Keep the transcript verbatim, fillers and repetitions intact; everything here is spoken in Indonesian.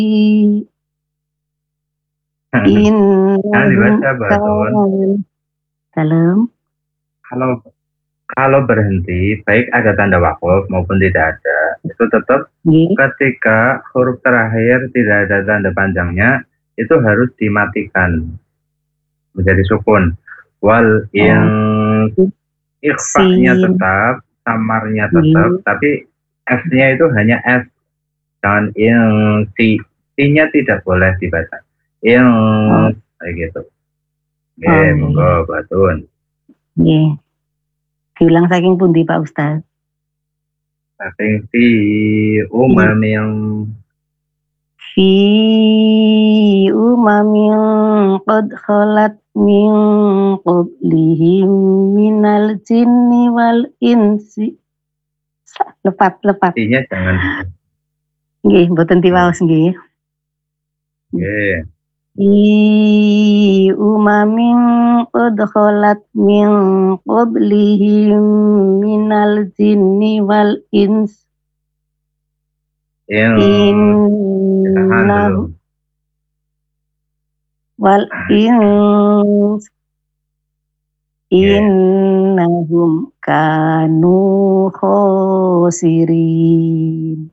Jangan Innahum dibaca, Batun. kanu Salam. Kalau kalau berhenti, baik ada tanda wakaf maupun tidak ada, itu tetap Nggih. ketika huruf terakhir tidak ada tanda panjangnya, itu harus dimatikan menjadi sukun. Wal yang Oh, ikhfa-nya sin. tetap, samarnya tetap, Nggih. tapi S-nya itu hanya S. Jangan yang si, T-nya tidak boleh dibaca. Yang Oh, kayak gitu. oh Oke, nggih. monggo Batun. Nggih. Diulang saking pundi Pak Ustaz? Saking fi Nggih. umam yang Fi umamin qad khalat min qablihim minal jinni wal insi. Lepat, lepat. T-nya jangan di. Nggih, mboten Oh, diwaos nggih. oke. Fi umamin qad khalat min qablihim minal jinni wal ins. Yang ditahan Innahu belum? wal ins Oke. innahum kanu khosirin.